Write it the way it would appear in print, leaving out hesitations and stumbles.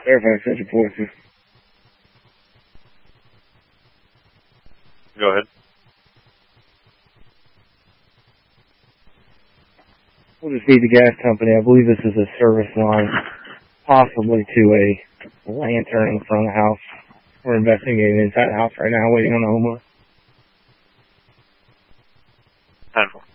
Fairfax Central Forces. Go ahead. We'll just need the gas company. I believe this is a service line, possibly to a lantern in front of the house. We're investigating inside the house right now, waiting on the homeowner. 10-4.